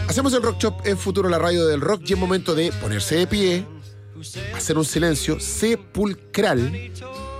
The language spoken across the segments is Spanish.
Hacemos el Rock Shop en Futuro, la radio del rock, y es momento de ponerse de pie, hacer un silencio sepulcral,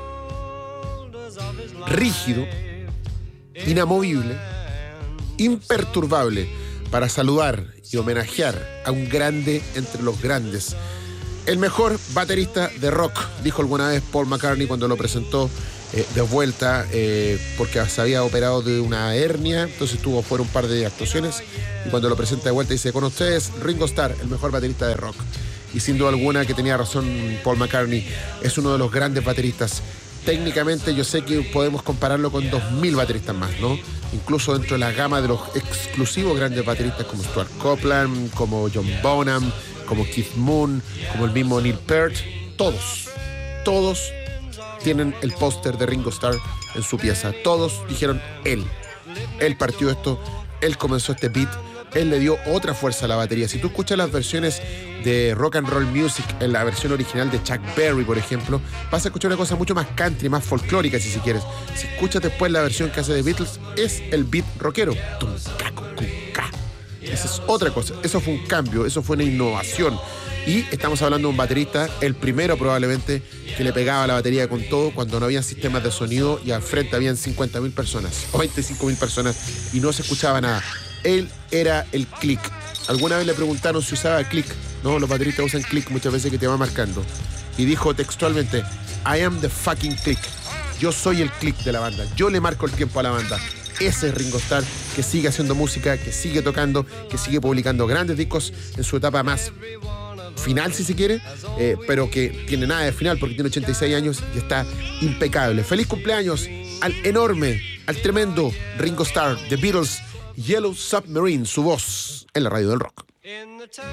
rígido, inamovible, imperturbable, para saludar y homenajear a un grande entre los grandes. El mejor baterista de rock, dijo alguna vez Paul McCartney cuando lo presentó de vuelta, porque se había operado de una hernia, entonces estuvo fuera un par de actuaciones, y cuando lo presenta de vuelta dice: con ustedes, Ringo Starr, el mejor baterista de rock. Y sin duda alguna que tenía razón Paul McCartney, es uno de los grandes bateristas. Técnicamente yo sé que podemos compararlo con 2000 bateristas más, ¿no? Incluso dentro de la gama de los exclusivos grandes bateristas como Stuart Copeland, como John Bonham, como Keith Moon, como el mismo Neil Peart, todos tienen el póster de Ringo Starr en su pieza. Todos dijeron él partió esto, él comenzó este beat, él le dio otra fuerza a la batería. Si tú escuchas las versiones de Rock and Roll Music, en la versión original de Chuck Berry, por ejemplo, vas a escuchar una cosa mucho más country, más folclórica, si quieres. Si escuchas después la versión que hace de Beatles, es el beat rockero. Esa es otra cosa, eso fue un cambio, eso fue una innovación. Y estamos hablando de un baterista, el primero probablemente, que le pegaba la batería con todo cuando no había sistemas de sonido y al frente habían 50.000 personas o 25.000 personas y no se escuchaba nada. Él era el click. Alguna vez le preguntaron si usaba click. No, los bateristas usan click muchas veces, que te va marcando. Y dijo textualmente: I am the fucking click. Yo soy el click de la banda. Yo le marco el tiempo a la banda. Ese es Ringo Starr, que sigue haciendo música, que sigue tocando, que sigue publicando grandes discos en su etapa más final, si se quiere, pero que tiene nada de final porque tiene 86 años y está impecable. Feliz cumpleaños al enorme, al tremendo Ringo Starr, The Beatles, Yellow Submarine, su voz en la radio del rock.